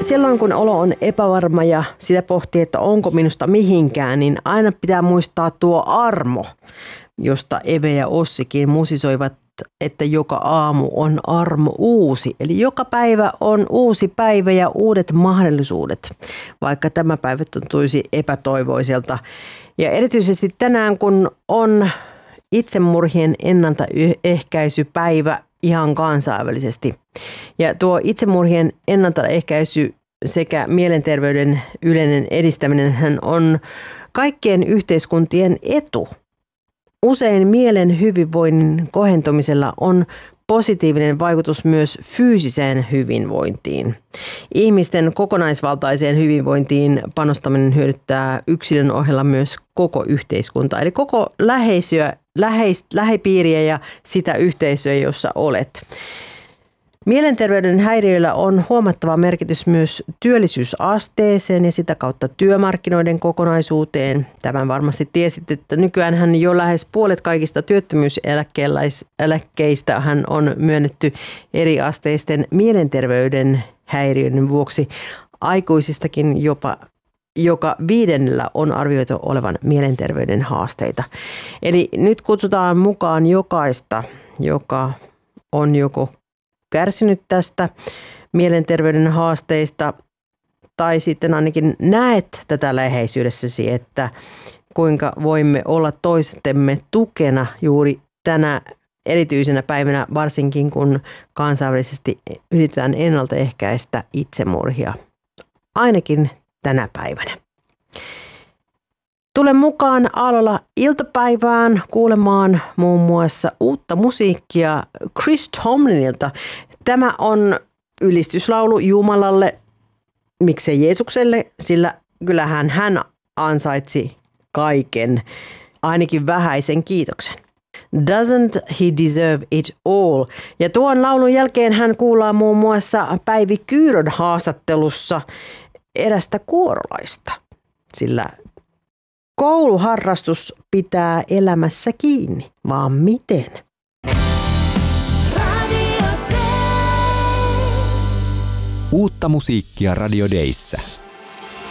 silloin kun olo on epävarma ja sitä pohtii, että onko minusta mihinkään, niin aina pitää muistaa tuo armo, josta Eve ja Ossikin musisoivat, että joka aamu on armo uusi. Eli joka päivä on uusi päivä ja uudet mahdollisuudet, vaikka tämä päivä tuntuisi epätoivoiselta. Ja erityisesti tänään, kun on itsemurhien ennaltaehkäisypäivä ihan kansainvälisesti. Ja tuo itsemurhien ennaltaehkäisy sekä mielenterveyden yleinen edistäminen on kaikkien yhteiskuntien etu. Usein mielen hyvinvoinnin kohentumisella on positiivinen vaikutus myös fyysiseen hyvinvointiin. Ihmisten kokonaisvaltaiseen hyvinvointiin panostaminen hyödyttää yksilön ohella myös koko yhteiskuntaa, eli koko lähipiiriä ja sitä yhteisöä, jossa olet. Mielenterveyden häiriöillä on huomattava merkitys myös työllisyysasteeseen ja sitä kautta työmarkkinoiden kokonaisuuteen. Tämän varmasti tiesit, että nykyäänhän jo lähes puolet kaikista työttömyyseläkkeistä on myönnetty eriasteisten mielenterveyden häiriöiden vuoksi. Aikuisistakin jopa joka 5. on arvioitu olevan mielenterveyden haasteita. Eli nyt kutsutaan mukaan jokaista, joka on joko kärsinyt tästä mielenterveyden haasteista tai sitten ainakin näet tätä läheisyydessäsi, että kuinka voimme olla toistemme tukena juuri tänä erityisenä päivänä, varsinkin kun kansainvälisesti yritetään ennaltaehkäistä itsemurhia, ainakin tänä päivänä. Tule mukaan Aallolla iltapäivään kuulemaan muun muassa uutta musiikkia Chris Tomlinilta. Tämä on ylistyslaulu Jumalalle, miksei Jeesukselle, sillä kyllähän hän ansaitsi kaiken, ainakin vähäisen kiitoksen. Doesn't he deserve it all? Ja tuon laulun jälkeen hän kuullaan muun muassa Päivi Kyyrön haastattelussa erästä kuorolaista, sillä kouluharrastus pitää elämässä kiinni, vaan miten? Uutta musiikkia Radio Dayssä.